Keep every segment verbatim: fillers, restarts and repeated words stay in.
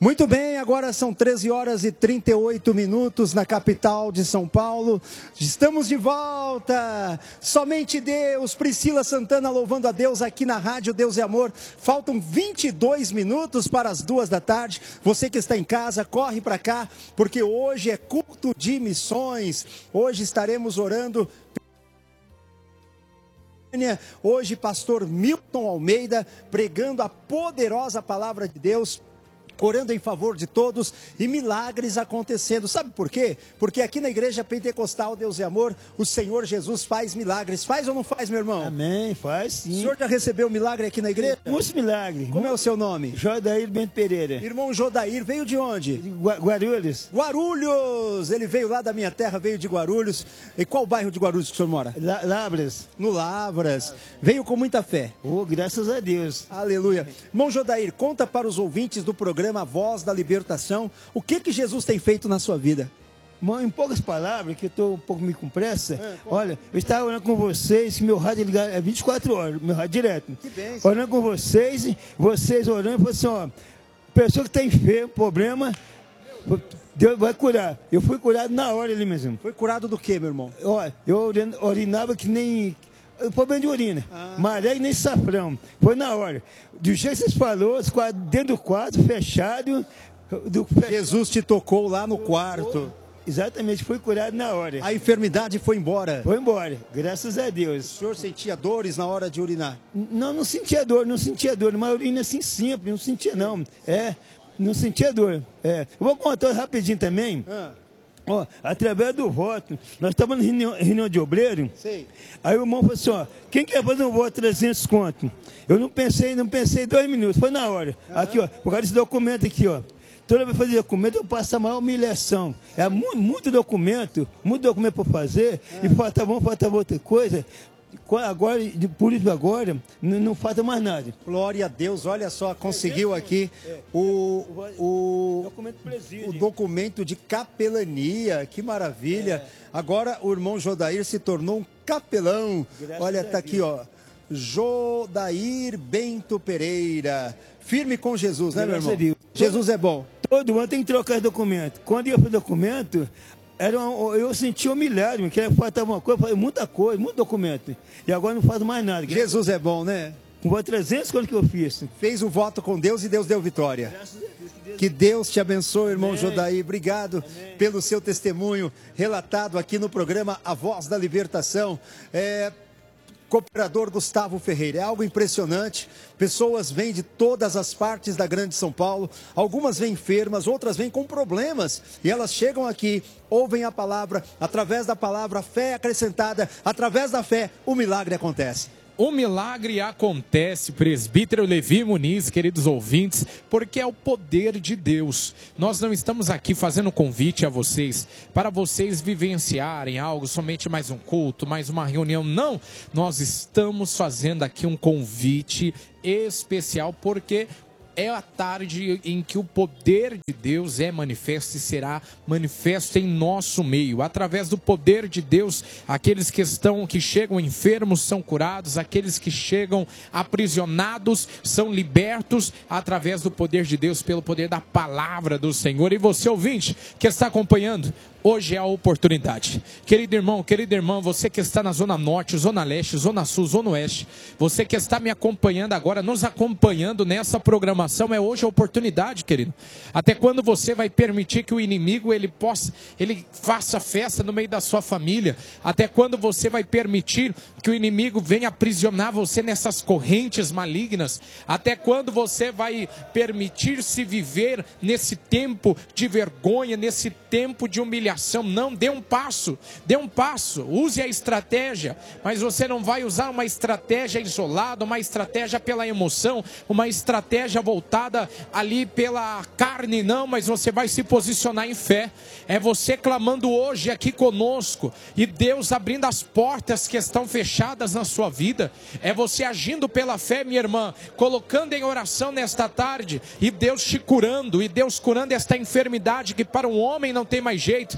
Muito bem, agora são treze horas e trinta e oito minutos na capital de São Paulo. Estamos de volta. Somente Deus, Priscila Santana louvando a Deus aqui na Rádio Deus é Amor. Faltam vinte e dois minutos para as duas da tarde. Você que está em casa, corre para cá, porque hoje é culto de missões. Hoje estaremos orando. Hoje, pastor Milton Almeida pregando a poderosa palavra de Deus, orando em favor de todos e milagres acontecendo. Sabe por quê? Porque aqui na igreja pentecostal Deus é Amor, o Senhor Jesus faz milagres. Faz ou não faz, meu irmão? Amém, faz sim. O senhor já recebeu milagre aqui na igreja? Muitos milagres. Como é o seu nome? Jodair Bento Pereira. Irmão Jodair, veio de onde? Gua- Guarulhos. Guarulhos! Ele veio lá da minha terra, veio de Guarulhos. E qual bairro de Guarulhos que o senhor mora? La- Labras. No Lavras. Veio com muita fé. Oh, graças a Deus. Aleluia. Irmão Jodair, conta para os ouvintes do programa A Voz da Libertação, o que que Jesus tem feito na sua vida? Irmão, em poucas palavras, que eu estou um pouco meio com pressa, olha, eu estava orando com vocês, meu rádio é ligado é vinte e quatro horas, meu rádio direto. Que bênção. Orando com vocês, vocês orando, falou assim, ó, pessoa que está enferma, problema, Deus vai curar. Eu fui curado na hora ali mesmo. Foi curado do que, meu irmão? Ó, eu urin- urinava que nem... problema de urina. Ah. Maré e nem safrão. Foi na hora. Do jeito que vocês falaram, os quadros dentro do quarto, fechado. Do, Jesus te tocou lá no quarto. Exatamente, foi curado na hora. A enfermidade foi embora. Foi embora, graças a O Deus. senhor sentia dores na hora de urinar? Não, não sentia dor, não sentia dor. Uma urina assim simples, não sentia não. É, não sentia dor. É. Eu vou contar rapidinho também. Ah, Ó, através do voto, nós estávamos em reunião, reunião de obreiro. sei. Aí o irmão falou assim, ó, quem quer fazer um voto trezentos conto? Eu não pensei, não pensei dois minutos, foi na hora. Uhum. Aqui, ó, por causa desse documento aqui, ó. Toda vez que fazer documento, eu passo a maior humilhação. É muito, muito documento, muito documento para fazer, uhum. E falta bom, falta outra coisa. Agora, por isso agora, não, não falta mais nada. Glória a Deus, olha só, conseguiu aqui o, o, Documento presídio. o documento de capelania, que maravilha. Agora o irmão Jodair se tornou um capelão. Graças Olha, a tá aqui, ó, Jodair Bento Pereira. Firme com Jesus, né, meu Graças a irmão? Deus. Jesus é bom. Todo ano tem que trocar documento. Quando ia para o documento, era um, eu sentia humilhado, que faltava uma coisa, muita coisa, muito documento. E agora não faço mais nada. Jesus é bom, né? Com trezentos coisas que eu fiz. Fez o voto com Deus e Deus deu vitória. Graças a Deus. Que Deus... Que Deus te abençoe, irmão Amém. Jodair. Obrigado Amém. pelo seu testemunho relatado aqui no programa A Voz da Libertação. É... Cooperador Gustavo Ferreira, é algo impressionante. Pessoas vêm de todas as partes da grande São Paulo, algumas vêm enfermas, outras vêm com problemas, e elas chegam aqui, ouvem a palavra, através da palavra, a fé acrescentada, através da fé, o milagre acontece. O milagre acontece, presbítero Levi Muniz, queridos ouvintes, porque é o poder de Deus. Nós não estamos aqui fazendo convite a vocês, para vocês vivenciarem algo, somente mais um culto, mais uma reunião. Não, nós estamos fazendo aqui um convite especial, porque é a tarde em que o poder de Deus é manifesto e será manifesto em nosso meio. Através do poder de Deus, aqueles que estão, que chegam enfermos são curados, aqueles que chegam aprisionados são libertos através do poder de Deus, pelo poder da palavra do Senhor. E você, ouvinte, que está acompanhando, hoje é a oportunidade. Querido irmão, querida irmã, você que está na Zona Norte, Zona Leste, Zona Sul, Zona Oeste, você que está me acompanhando agora, nos acompanhando nessa programação, é hoje a oportunidade, querido. Até quando você vai permitir que o inimigo, ele possa, ele faça festa no meio da sua família? Até quando você vai permitir que o inimigo venha aprisionar você nessas correntes malignas? Até quando você vai permitir-se viver nesse tempo de vergonha, nesse tempo de humilhação? Não, dê um passo, dê um passo, use a estratégia, mas você não vai usar uma estratégia isolada, uma estratégia pela emoção, uma estratégia voltada ali pela carne, não, mas você vai se posicionar em fé. É você clamando hoje aqui conosco, e Deus abrindo as portas que estão fechadas na sua vida. É você agindo pela fé, minha irmã, colocando em oração nesta tarde, e Deus te curando, e Deus curando esta enfermidade que para um homem não tem mais jeito,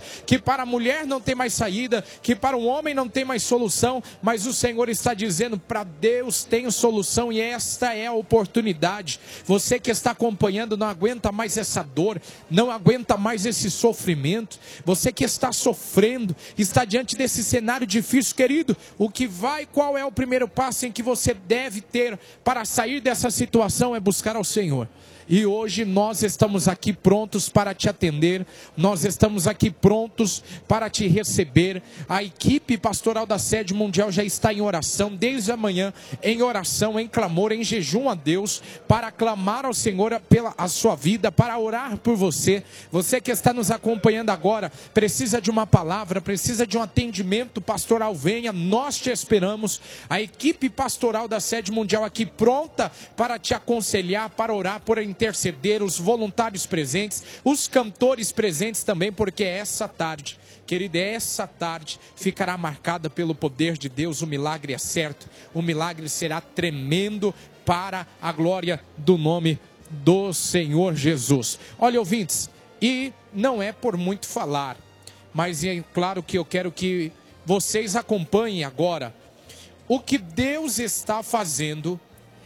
que para a mulher não tem mais saída, que para o homem não tem mais solução, mas o Senhor está dizendo, para Deus tem solução e esta é a oportunidade. Você que está acompanhando não aguenta mais essa dor, não aguenta mais esse sofrimento, você que está sofrendo, está diante desse cenário difícil, querido, o que vai, qual é o primeiro passo em que você deve ter para sair dessa situação é buscar ao Senhor. E hoje nós estamos aqui prontos para te atender, nós estamos aqui prontos para te receber. A equipe pastoral da Sede Mundial já está em oração, desde amanhã, em oração, em clamor, em jejum a Deus, para clamar ao Senhor pela a sua vida, para orar por você. Você que está nos acompanhando agora, precisa de uma palavra, precisa de um atendimento pastoral, venha, nós te esperamos. A equipe pastoral da Sede Mundial aqui pronta para te aconselhar, para orar, por interceder, os voluntários presentes, os cantores presentes também, porque essa tarde, querida, essa tarde ficará marcada pelo poder de Deus. O milagre é certo, o milagre será tremendo para a glória do nome do Senhor Jesus. Olha, ouvintes, e não é por muito falar, mas é claro que eu quero que vocês acompanhem agora o que Deus está fazendo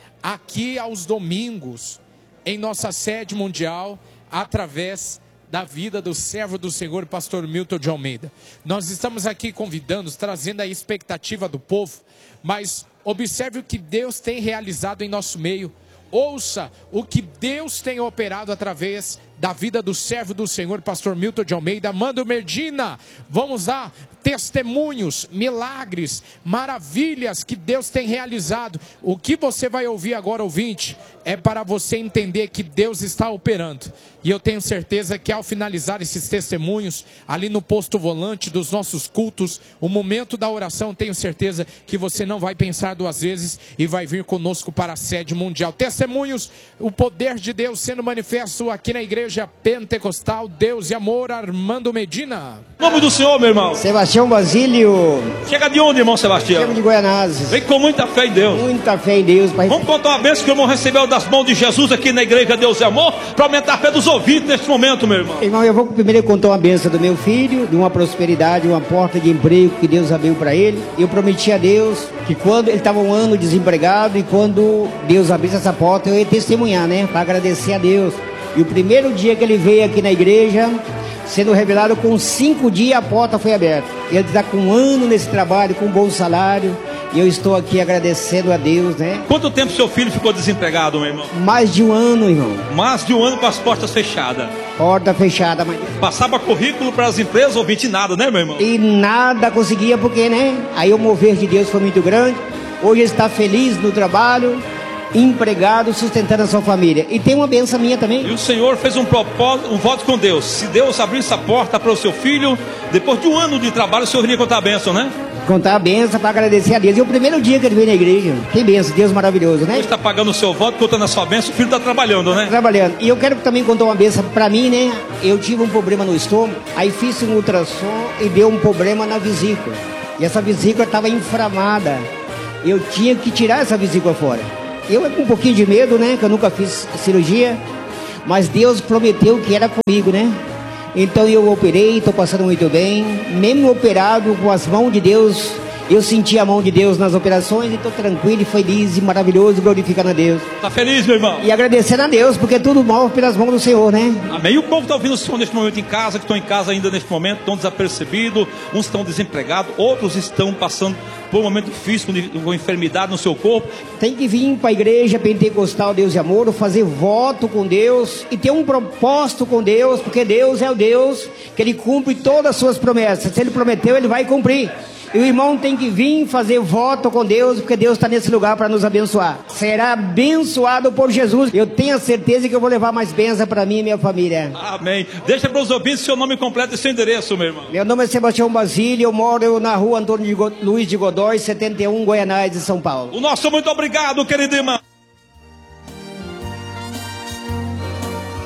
aqui aos domingos, em nossa Sede Mundial, através da vida do servo do Senhor, pastor Milton de Almeida. Nós estamos aqui convidando, trazendo a expectativa do povo, mas observe o que Deus tem realizado em nosso meio. Ouça o que Deus tem operado através da vida do servo do Senhor, pastor Milton de Almeida. Manda Medina, vamos lá, testemunhos, milagres, maravilhas que Deus tem realizado. O que você vai ouvir agora, ouvinte, é para você entender que Deus está operando. E eu tenho certeza que ao finalizar esses testemunhos, ali no posto volante dos nossos cultos, o momento da oração, tenho certeza que você não vai pensar duas vezes e vai vir conosco para a Sede Mundial. Testemunhos, o poder de Deus sendo manifesto aqui na Igreja Pentecostal Deus e Amor, Armando Medina. Em nome do Senhor, meu irmão. Sebastião Basílio. Chega de onde, irmão Sebastião? Chega de Goianazes. Vem com muita fé em Deus. Muita fé em Deus. Pai. Vamos contar uma bênção que o irmão recebeu das mãos de Jesus aqui na Igreja Deus e Amor, para aumentar a fé dos ouvintes neste momento, meu irmão. Irmão, eu vou primeiro contar uma bênção do meu filho, de uma prosperidade, uma porta de emprego que Deus abriu para ele. Eu prometi a Deus que quando ele estava um ano desempregado e quando Deus abrisse essa porta, eu ia testemunhar, né? Para agradecer a Deus. E o primeiro dia que ele veio aqui na igreja, sendo revelado, com cinco dias a porta foi aberta. Ele está com um ano nesse trabalho, com um bom salário. E eu estou aqui agradecendo a Deus, né? Quanto tempo seu filho ficou desempregado, meu irmão? Mais de um ano, irmão. Mais de um ano com as portas fechadas. Porta fechada, mas... Passava currículo para as empresas, ouvinte nada, né, meu irmão? E nada conseguia, porque, né? Aí o mover de Deus foi muito grande. Hoje ele está feliz no trabalho, empregado, sustentando a sua família. E tem uma benção minha também. E o Senhor fez um propósito, um voto com Deus. Se Deus abrir essa porta para o seu filho, depois de um ano de trabalho, o Senhor viria contar a bênção, né? Contar a benção para agradecer a Deus. E o primeiro dia que ele veio na igreja, que benção, Deus maravilhoso, né? Deus está pagando o seu voto, contando a sua bênção, o filho está trabalhando, né? Trabalhando. E eu quero também contar uma benção para mim, né? Eu tive um problema no estômago, aí fiz um ultrassom e deu um problema na vesícula. E essa vesícula estava inflamada. Eu tinha que tirar essa vesícula fora. Eu com um pouquinho de medo, né? Que eu nunca fiz cirurgia. Mas Deus prometeu que era comigo, né? Então eu operei, estou passando muito bem. Mesmo operado com as mãos de Deus, eu senti a mão de Deus nas operações e estou tranquilo, feliz e maravilhoso, glorificando a Deus. Está feliz, meu irmão? E agradecendo a Deus, porque tudo move pelas mãos do Senhor, né? Amém. E o povo está ouvindo o Senhor neste momento em casa, que estão em casa ainda neste momento, estão desapercebidos, uns estão desempregados, outros estão passando por um momento difícil, com, com enfermidade no seu corpo. Tem que vir para a Igreja Pentecostal Deus e Amor, fazer voto com Deus e ter um propósito com Deus, porque Deus é o Deus que Ele cumpre todas as suas promessas. Se Ele prometeu, Ele vai cumprir. E o irmão tem que vir fazer voto com Deus, porque Deus está nesse lugar para nos abençoar. Será abençoado por Jesus. Eu tenho a certeza que eu vou levar mais bênção para mim e minha família. Amém. Deixa para os ouvintes seu nome completo e seu endereço, meu irmão. Meu nome é Sebastião Basílio, eu moro na rua Antônio de Go... Luiz de Godói, setenta e um, Goianazes, São Paulo. O nosso muito obrigado, querido irmão.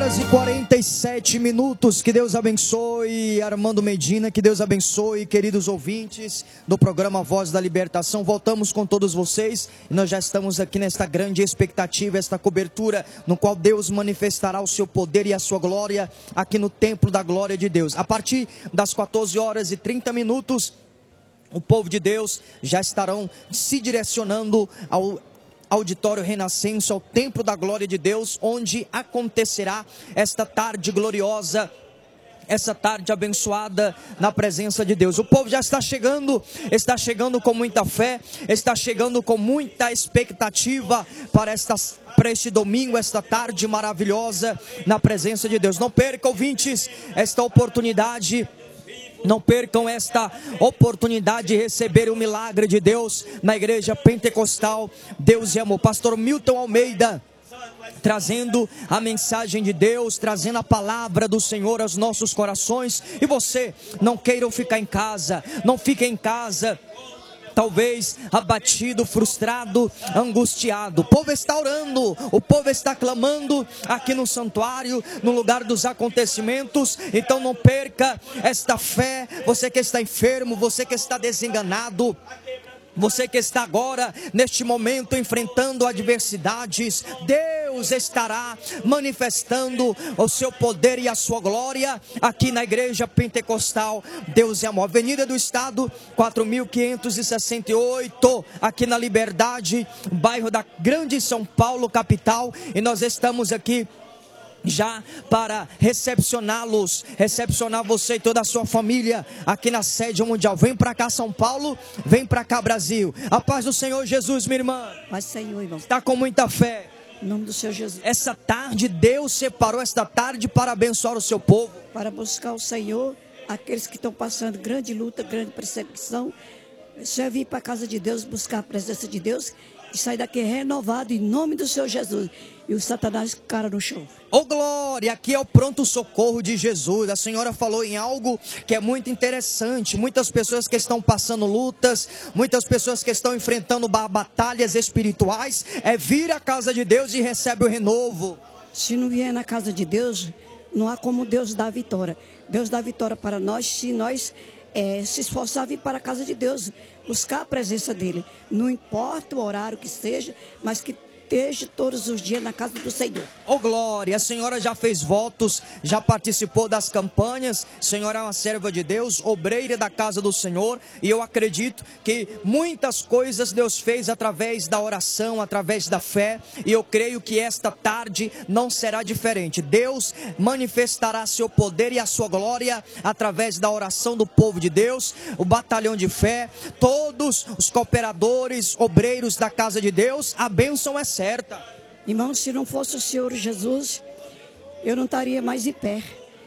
horas e quarenta e sete minutos. Que Deus abençoe Armando Medina, que Deus abençoe queridos ouvintes do programa Voz da Libertação. Voltamos com todos vocês e nós já estamos aqui nesta grande expectativa, esta cobertura no qual Deus manifestará o seu poder e a sua glória aqui no templo da glória de Deus. A partir das quatorze horas e trinta minutos, o povo de Deus já estarão se direcionando ao Auditório Renascença, ao Templo da Glória de Deus, onde acontecerá esta tarde gloriosa, essa tarde abençoada na presença de Deus. O povo já está chegando, está chegando com muita fé, está chegando com muita expectativa para, esta, para este domingo, esta tarde maravilhosa na presença de Deus. Não perca, ouvintes, esta oportunidade. Não percam esta oportunidade de receber o milagre de Deus na Igreja Pentecostal Deus e Amor. Pastor Milton Almeida, trazendo a mensagem de Deus, trazendo a palavra do Senhor aos nossos corações. E você, não queira ficar em casa, não fique em casa talvez abatido, frustrado, angustiado. O povo está orando, o povo está clamando aqui no santuário, no lugar dos acontecimentos. Então não perca esta fé. Você que está enfermo, você que está desenganado, você que está agora, neste momento, enfrentando adversidades, Deus estará manifestando o seu poder e a sua glória aqui na Igreja Pentecostal Deus e Amor. Avenida do Estado, quatro mil quinhentos e sessenta e oito, aqui na Liberdade, bairro da Grande São Paulo, capital. E nós estamos aqui já para recepcioná-los, recepcionar você e toda a sua família aqui na sede mundial. Vem para cá, São Paulo, vem para cá, Brasil. A paz do Senhor Jesus, minha irmã. Paz do Senhor, irmão. Está com muita fé. Em nome do Senhor Jesus. Essa tarde, Deus separou esta tarde para abençoar o seu povo, para buscar o Senhor, aqueles que estão passando grande luta, grande perseguição. Você vir para a casa de Deus, buscar a presença de Deus e sair daqui renovado em nome do Senhor Jesus. E o Satanás cara no chão. Oh glória, aqui é o pronto socorro de Jesus. A senhora falou em algo que é muito interessante. Muitas pessoas que estão passando lutas, muitas pessoas que estão enfrentando batalhas espirituais, é vir à casa de Deus e recebe o renovo. Se não vier na casa de Deus, não há como Deus dar vitória. Deus dá vitória para nós se nós é, se esforçar a vir para a casa de Deus, buscar a presença dele. Não importa o horário que seja, mas que esteja todos os dias na casa do Senhor. Oh glória, a senhora já fez votos, já participou das campanhas. A senhora é uma serva de Deus, obreira da casa do Senhor, e eu acredito que muitas coisas Deus fez através da oração, através da fé, e eu creio que esta tarde não será diferente. Deus manifestará seu poder e a sua glória através da oração do povo de Deus, o batalhão de fé, todos os cooperadores, obreiros da casa de Deus. A bênção é certa. Irmão, se não fosse o Senhor Jesus, eu não estaria mais em pé.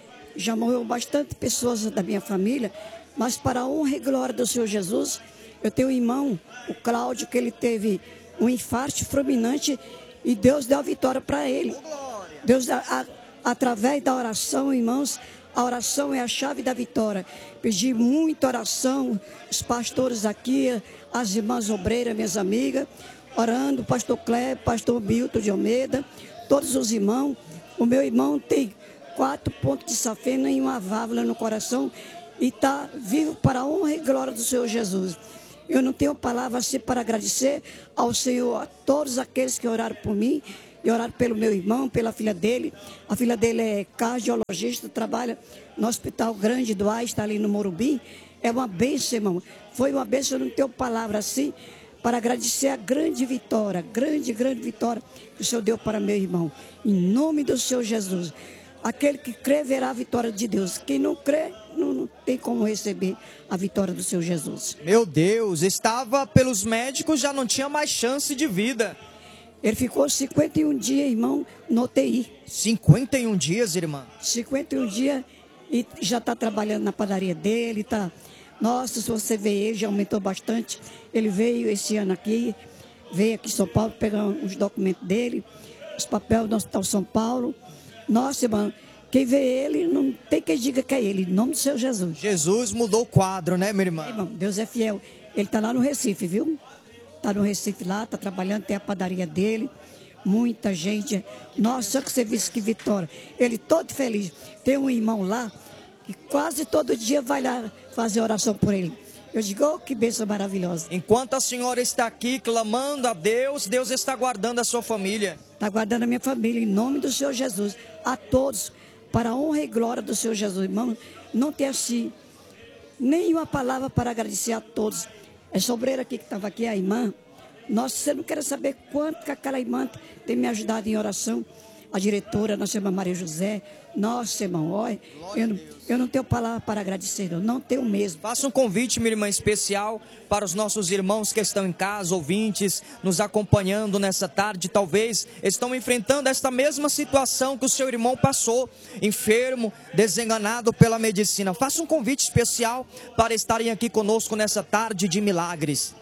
Já morreu bastante pessoas da minha família, mas para a honra e glória do Senhor Jesus, eu tenho um irmão, o Cláudio, que ele teve um infarto fulminante e Deus deu a vitória para ele. Deus, a, a, através da oração, irmãos, a oração é a chave da vitória. Pedi muita oração, os pastores aqui, as irmãs obreiras, minhas amigas, orando, pastor Cléber, pastor Milton de Almeida, todos os irmãos. O meu irmão tem quatro pontos de safena e uma válvula no coração e está vivo para a honra e glória do Senhor Jesus. Eu não tenho palavra assim para agradecer ao Senhor, a todos aqueles que oraram por mim e oraram pelo meu irmão, pela filha dele. A filha dele é cardiologista, trabalha no Hospital Grande do Ar, está ali no Morumbi. É uma bênção, irmão. Foi uma bênção, eu não tenho palavra assim para agradecer a grande vitória, grande, grande vitória que o Senhor deu para meu irmão. Em nome do Senhor Jesus. Aquele que crê verá a vitória de Deus. Quem não crê, não, não tem como receber a vitória do Senhor Jesus. Meu Deus, estava pelos médicos, já não tinha mais chance de vida. Ele ficou cinquenta e um dias, irmão, no U T I. cinquenta e um dias, irmã? cinquenta e um dias e já está trabalhando na padaria dele, está... Nossa, se você ver ele, já aumentou bastante. Ele veio esse ano aqui, veio aqui em São Paulo pegar os documentos dele, os papéis do Hospital São Paulo. Nossa, irmão, quem vê ele, não tem quem diga que é ele, em nome do Senhor Jesus. Jesus mudou o quadro, né, minha irmã? É, irmão, Deus é fiel. Ele está lá no Recife, viu? Está no Recife lá, está trabalhando, tem a padaria dele. muita gente. Nossa, que você viu que vitória. Ele todo feliz. Tem um irmão lá que quase todo dia vai lá fazer oração por ele. Eu digo, oh, que bênção maravilhosa. Enquanto a senhora está aqui clamando a Deus, Deus está guardando a sua família. Está guardando a minha família, em nome do Senhor Jesus. A todos, para a honra e glória do Senhor Jesus. Irmão, não tem assim nenhuma palavra para agradecer a todos. Essa obreira aqui que estava aqui, a irmã, nossa, você não quer saber quanto que aquela irmã tem me ajudado em oração. A diretora, nossa irmã Maria José, nossa irmão, olha, eu não, eu não tenho palavra para agradecer, eu não tenho mesmo. Faça um convite, minha irmã, especial para os nossos irmãos que estão em casa, ouvintes, nos acompanhando nessa tarde, talvez estão enfrentando esta mesma situação que o seu irmão passou, enfermo, desenganado pela medicina. Faça um convite especial para estarem aqui conosco nessa tarde de milagres.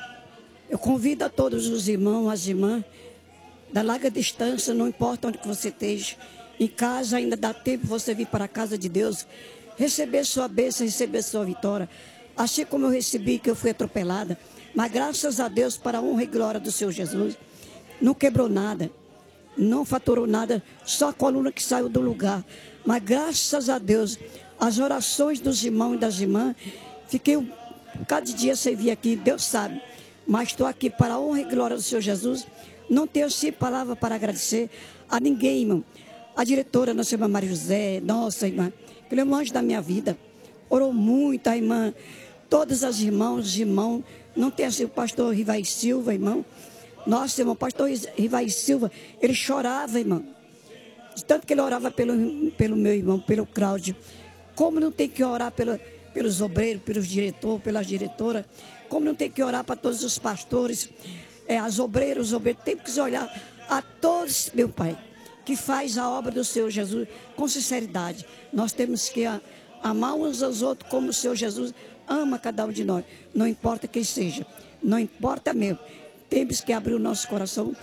Eu convido a todos os irmãos, as irmãs, da larga distância, não importa onde que você esteja, em casa ainda dá tempo você vir para a casa de Deus, receber sua bênção, receber sua vitória, assim como eu recebi que eu fui atropelada, mas graças a Deus, para a honra e glória do Senhor Jesus, não quebrou nada, não faturou nada, só a coluna que saiu do lugar, mas graças a Deus, as orações dos irmãos e das irmãs, fiquei um cada dia sem vir aqui, Deus sabe, mas estou aqui para a honra e glória do Senhor Jesus. Não tenho sim palavra para agradecer a ninguém, irmão. A diretora, nossa irmã Maria José, nossa irmã, que é o anjo da minha vida, orou muito, a irmã, todas as irmãs, os irmãos, não tem assim o pastor Rivai Silva, irmão. Nossa, irmão, o pastor Rivai Silva, ele chorava, irmão. De tanto que ele orava pelo, pelo meu irmão, pelo Cláudio. Como não tem que orar pelo, pelos obreiros, pelos diretores, pelas diretoras, como não tem que orar para todos os pastores, É, as obreiras, os obreiros, tem que olhar a todos, meu Pai, que faz a obra do Senhor Jesus com sinceridade. Nós temos que a, amar uns aos outros como o Senhor Jesus ama cada um de nós. Não importa quem seja, não importa mesmo. Temos que abrir o nosso coração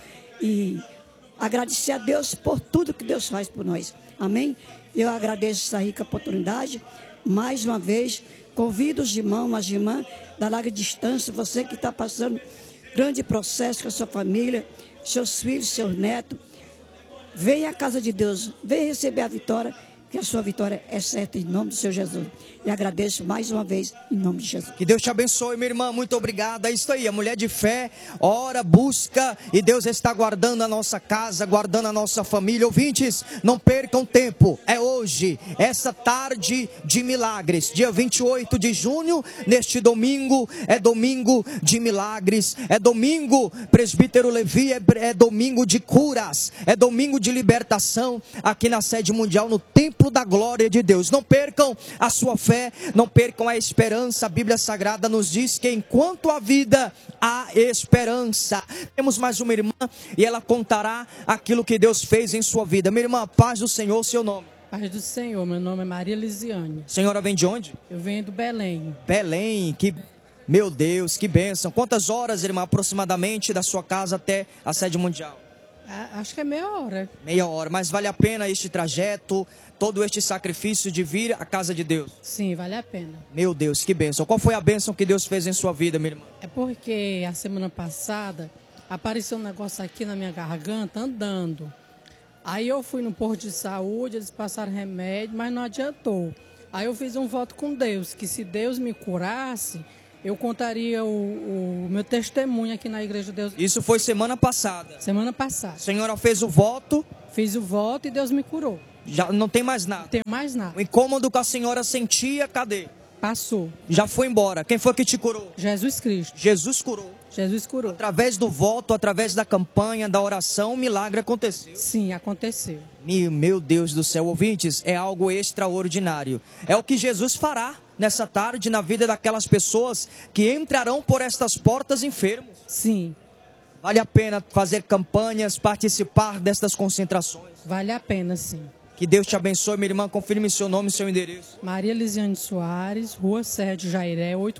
e agradecer a Deus por tudo que Deus faz por nós. Amém? Eu agradeço essa rica oportunidade. Mais uma vez, convido os irmãos, as irmãs da larga distância, você que está passando grande processo com a sua família, seus filhos, seus netos. Venha à casa de Deus, venha receber a vitória, que a sua vitória é certa em nome do Senhor Jesus. E agradeço mais uma vez em nome de Jesus. Que Deus te abençoe, minha irmã, muito obrigada. É isso aí, a mulher de fé, ora, busca, e Deus está guardando a nossa casa, guardando a nossa família. Ouvintes, não percam tempo, é hoje, essa tarde de milagres, dia vinte e oito de junho, neste domingo, é domingo de milagres, é domingo, presbítero Levi, é, é domingo de curas, é domingo de libertação, aqui na sede mundial, no templo da glória de Deus. Não percam a sua fé, não percam a esperança. A Bíblia Sagrada nos diz que enquanto há vida, há esperança. Temos mais uma irmã e ela contará aquilo que Deus fez em sua vida. Minha irmã, paz do Senhor, seu nome? Paz do Senhor, meu nome é Maria Lisiane. Senhora vem de onde? Eu venho do Belém. Belém, que... Meu Deus, que bênção. Quantas horas, irmã, aproximadamente da sua casa até a sede mundial? Ah, acho que é meia hora. Meia hora, mas vale a pena este trajeto, todo este sacrifício de vir à casa de Deus? Sim, vale a pena. Meu Deus, que bênção. Qual foi a bênção que Deus fez em sua vida, minha irmã? É porque a semana passada apareceu um negócio aqui na minha garganta, andando. Aí eu fui no posto de saúde, eles passaram remédio, mas não adiantou. Aí eu fiz um voto com Deus, que se Deus me curasse, eu contaria o, o meu testemunho aqui na Igreja de Deus. Isso foi semana passada? Semana passada. A senhora fez o voto? Fiz o voto e Deus me curou. Já não tem mais nada? Não tem mais nada. O incômodo que a senhora sentia, cadê? Passou. Já foi embora. Quem foi que te curou? Jesus Cristo. Jesus curou. Jesus curou. Através do voto, através da campanha, da oração, o milagre aconteceu. Sim, aconteceu. Meu, meu Deus do céu, ouvintes, é algo extraordinário. É o que Jesus fará nessa tarde na vida daquelas pessoas que entrarão por estas portas enfermos. Sim. Vale a pena fazer campanhas, participar destas concentrações. Vale a pena, sim. Que Deus te abençoe, minha irmã. Confirme seu nome e seu endereço. Maria Lisiane Soares, Rua Serra de Jairé, oitocentos e quarenta e quatro,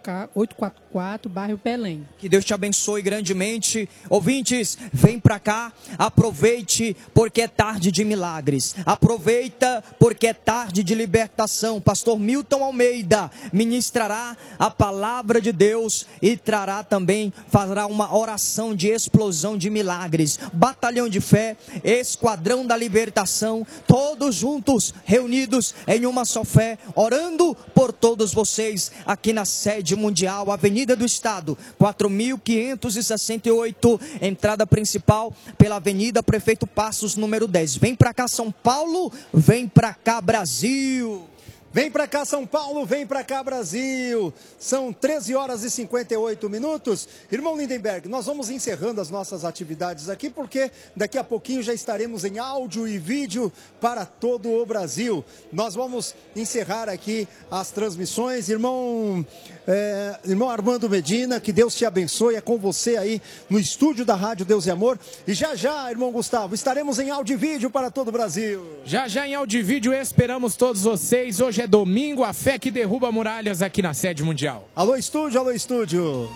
oitocentos e quarenta e quatro, bairro Belém. Que Deus te abençoe grandemente. Ouvintes, vem pra cá, aproveite porque é tarde de milagres. Aproveita porque é tarde de libertação. Pastor Milton Almeida ministrará a palavra de Deus e trará também, fará uma oração de explosão de milagres. Batalhão de Fé, Esquadrão da Libertação, todos juntos, reunidos em uma só fé, orando por todos vocês aqui na sede mundial, Avenida do Estado, quatro mil quinhentos e sessenta e oito, entrada principal pela Avenida Prefeito Passos, número dez. Vem pra cá, São Paulo, vem pra cá, Brasil. Vem pra cá, São Paulo, vem pra cá, Brasil. São treze horas e cinquenta e oito minutos. Irmão Lindenberg, nós vamos encerrando as nossas atividades aqui, porque daqui a pouquinho já estaremos em áudio e vídeo para todo o Brasil. Nós vamos encerrar aqui as transmissões. Irmão, é, irmão Armando Medina, que Deus te abençoe. É com você aí no estúdio da Rádio Deus e Amor. E já já, irmão Gustavo, estaremos em áudio e vídeo para todo o Brasil. Já já em áudio e vídeo esperamos todos vocês. Hoje é domingo, a fé que derruba muralhas aqui na sede mundial. Alô, estúdio, alô, estúdio.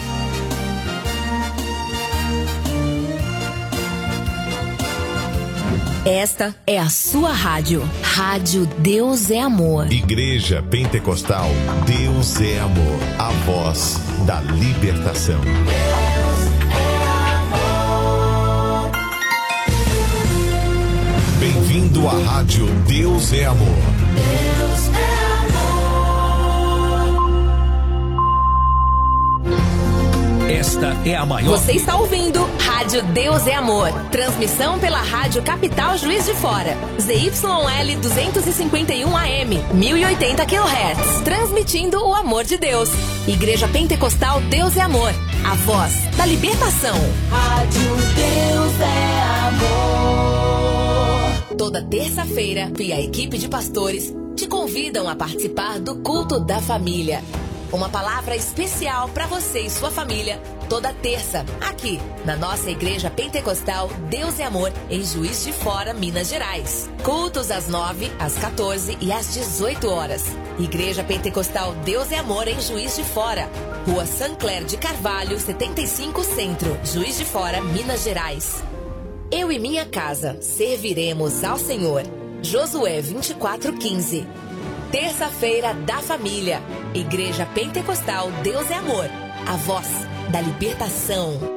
Esta é a sua rádio. Rádio Deus é Amor. Igreja Pentecostal Deus é Amor. A voz da libertação. Deus é amor. Bem-vindo à Rádio Deus é Amor. Deus é Esta é a maior. Você está ouvindo Rádio Deus é Amor. Transmissão pela Rádio Capital Juiz de Fora. Z Y L duzentos e cinquenta e um A M, mil e oitenta quilohertz. Transmitindo o amor de Deus. Igreja Pentecostal Deus é Amor. A voz da libertação. Rádio Deus é Amor. Toda terça-feira, e a equipe de pastores te convidam a participar do Culto da Família. Uma palavra especial para você e sua família, toda terça, aqui na nossa Igreja Pentecostal Deus é Amor, em Juiz de Fora, Minas Gerais. Cultos às nove, às quatorze e às dezoito horas. Igreja Pentecostal Deus é Amor, em Juiz de Fora, Rua Sancler de Carvalho, setenta e cinco Centro, Juiz de Fora, Minas Gerais. Eu e minha casa serviremos ao Senhor. Josué vinte e quatro, quinze. Terça-feira da Família. Igreja Pentecostal Deus é Amor. A voz da libertação.